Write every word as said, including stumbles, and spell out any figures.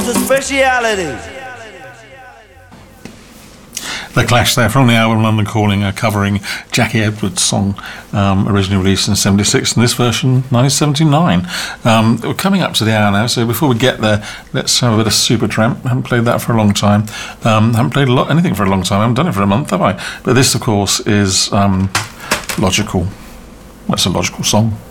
the speciality. The Clash there from the album London Calling are covering Jackie Edwards' song, um, originally released in seventy-six, and this version nineteen seventy-nine. Um, we're coming up to the hour now, so before we get there, let's have a bit of Supertramp. I haven't played that for a long time. Um, haven't played a lot, anything for a long time. I haven't done it for a month, have I? But this, of course, is um, logical. Well, it's a logical song.